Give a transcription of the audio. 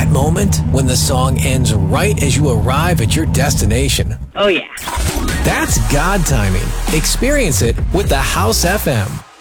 That moment when the song ends right as you arrive at your destination. Oh, yeah. That's God timing. Experience it with the House FM.